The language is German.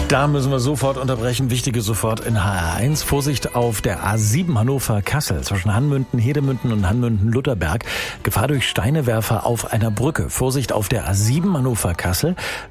Da müssen wir sofort unterbrechen. Wichtige sofort in HR1. Vorsicht auf der A7 Hannover-Kassel zwischen Hanmünden, Hedemünden und Hanmünden-Lutherberg. Gefahr durch Steinewerfer auf einer Brücke. Vorsicht auf der A7 Hannover-Kassel